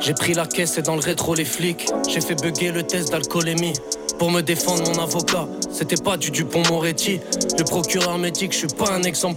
J'ai pris la caisse et dans le rétro les flics. J'ai fait bugger le test d'alcoolémie. Pour me défendre mon avocat, c'était pas du Dupont-Moretti. Le procureur me dit que je suis pas un exemple